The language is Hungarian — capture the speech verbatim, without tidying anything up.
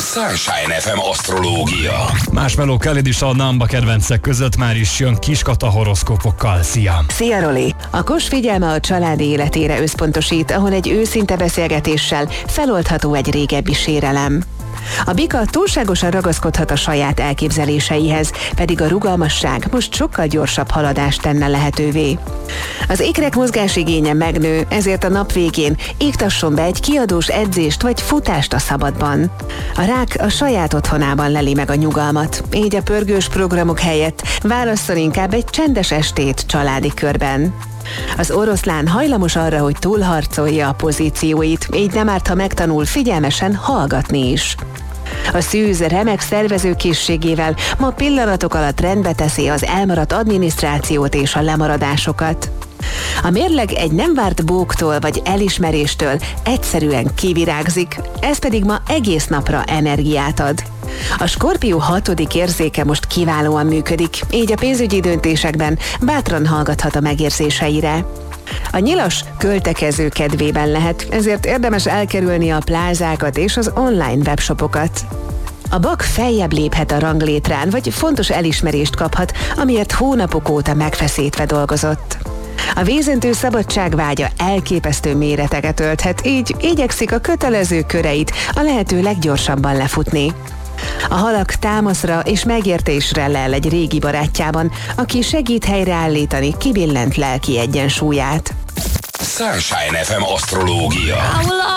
Sunshine ef em asztrológia. Marshmello Khalid is a Namba kedvencek között, már is jön Kiskata horoszkópokkal. Szia! Szia, Roli! A Kos figyelme a családi életére összpontosít, ahol egy őszinte beszélgetéssel feloldható egy régebbi sérelem. A bika túlságosan ragaszkodhat a saját elképzeléseihez, pedig a rugalmasság most sokkal gyorsabb haladást tenne lehetővé. Az ikrek mozgásigénye megnő, ezért a nap végén iktasson be egy kiadós edzést vagy futást a szabadban. A rák a saját otthonában leli meg a nyugalmat, így a pörgős programok helyett válasszon inkább egy csendes estét családi körben. Az oroszlán hajlamos arra, hogy túlharcolja a pozícióit, így nem árt, ha megtanul figyelmesen hallgatni is. A szűz remek szervezőkészségével ma pillanatok alatt rendbe teszi az elmaradt adminisztrációt és a lemaradásokat. A mérleg egy nem várt bóktól vagy elismeréstől egyszerűen kivirágzik, ez pedig ma egész napra energiát ad. A Skorpió hatodik érzéke most kiválóan működik, így a pénzügyi döntésekben bátran hallgathat a megérzéseire. A nyilas költekező kedvében lehet, ezért érdemes elkerülni a plázákat és az online webshopokat. A bak feljebb léphet a ranglétrán, vagy fontos elismerést kaphat, amiért hónapok óta megfeszítve dolgozott. A vízöntő szabadságvágya elképesztő méreteket ölthet, így igyekszik a kötelező köreit a lehető leggyorsabban lefutni. A halak támaszra és megértésre lel egy régi barátjában, aki segít helyreállítani kibillent lelki egyensúlyát. Sunshine ef em asztrológia.